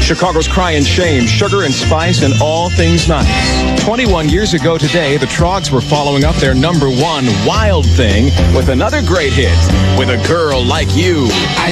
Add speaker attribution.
Speaker 1: Chicago's Cry and Shame, Sugar and Spice, and All Things Nice. 21 years ago today, the Troggs were following up their #1 Wild Thing with another great hit, With a Girl Like You.